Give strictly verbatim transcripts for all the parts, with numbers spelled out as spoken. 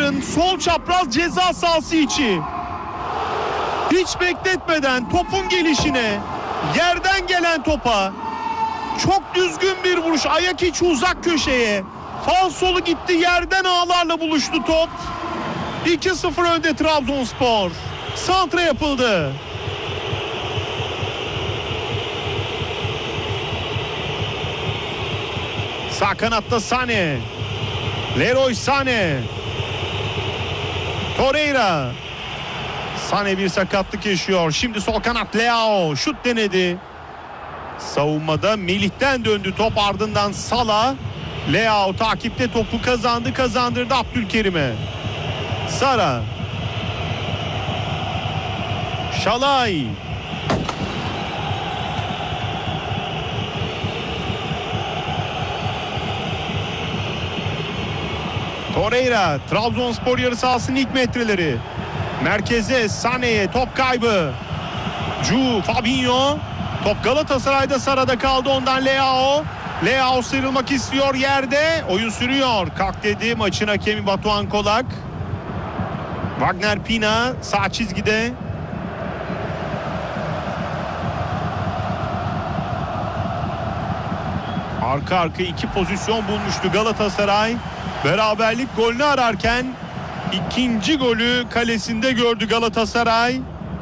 Bayır'ın sol çapraz ceza sahası içi. Hiç bekletmeden topun gelişine, yerden gelen topa çok düzgün bir vuruş, ayak içi uzak köşeye. Falsolu gitti, yerden ağlarla buluştu top. iki sıfır önde Trabzonspor. Santra yapıldı. Sağ kanatta Sané. Leroy Sané. Torreira. Sané bir sakatlık yaşıyor. Şimdi sol kanat Leao. Şut denedi. Savunmada Melih'ten döndü top, ardından Salah. Leao takipte topu kazandı, kazandırdı Abdülkerim'e. Sara. Şalay. Torreira. Trabzonspor yarı sahasının ilk metreleri. Merkeze Sané'ye top kaybı. Cu, Fabinho. Top Galatasaray'da, Sara'da kaldı, ondan Leao. Leao sıyrılmak istiyor yerde. Oyun sürüyor. Kalk dedi maçın hakemi Batuhan Kolak. Wagner Pina sağ çizgide. Arka arka iki pozisyon bulmuştu Galatasaray. Beraberlik golünü ararken ikinci golü kalesinde gördü Galatasaray.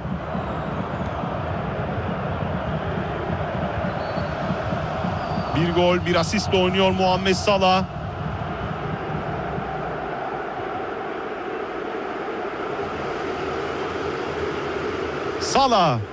Bir gol, bir asist oynuyor Muhammed Salah. Salah.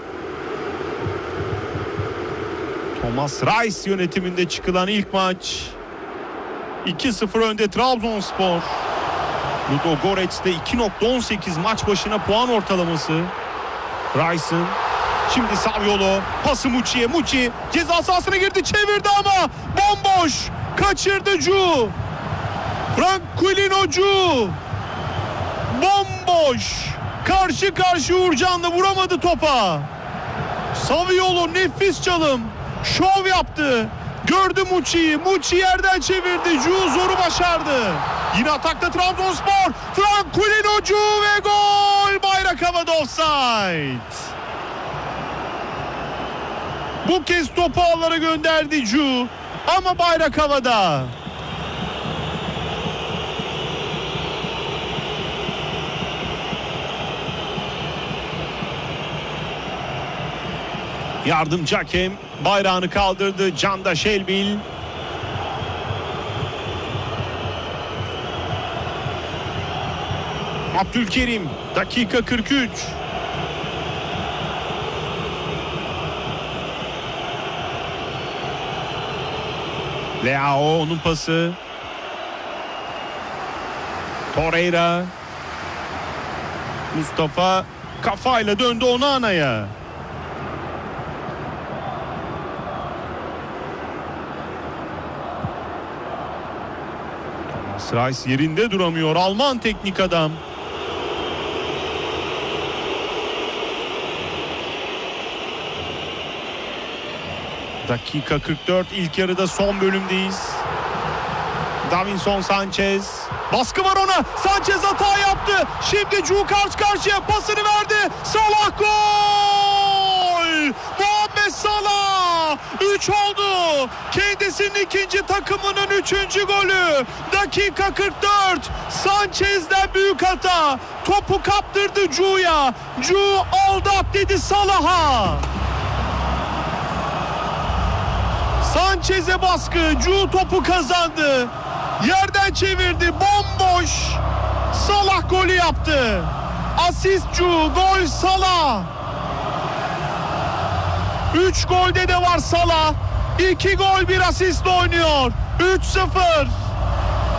Thomas Reis yönetiminde çıkılan ilk maç. iki sıfır önde Trabzonspor. Ludogorets'te iki nokta on sekiz maç başına puan ortalaması. Reis'in. Şimdi Saviolo, pası Muçi'ye. Muçi ceza sahasına girdi, çevirdi ama bomboş. Kaçırdı Cu. Franquilino Cu. Bomboş. Karşı karşı Uğurcan'la vuramadı topa. Saviolo nefis çalım. Şov yaptı. Gördü Muçi'yi. Muçi yerden çevirdi. Cu zoru başardı. Yine atakta Trabzonspor. Franquilino Cu ve gol. Bayrak havada, offside. Bu kez topu ağlara gönderdi Cu ama bayrak havada. Yardımcı hakem bayrağını kaldırdı. Canda Şelbil. Abdülkerim, dakika kırk üç. Leao, onun pası. Torreira. Mustafa kafayla döndü Onana'ya. Thomas Reis yerinde duramıyor. Alman teknik adam. Dakika kırk dört, ilk yarıda son bölümdeyiz. Davinson Sanchez. Baskı var ona. Sanchez hata yaptı. Şimdi Cu karşı karşıya, pasını verdi. Salah gol! Muhammed Salah! üç oldu. Kendisinin ikinci, takımının üçüncü golü. Dakika kırk dört. Sanchez'den büyük hata. Topu kaptırdı Cu'ya. Cu aldat dedi Salah'a. Sanchez'e baskı. Cu topu kazandı. Yerden çevirdi. Bomboş. Salah golü yaptı. Asist Cu. Gol Salah. üç golde de var Salah. iki gol bir asistle oynuyor. üç sıfır.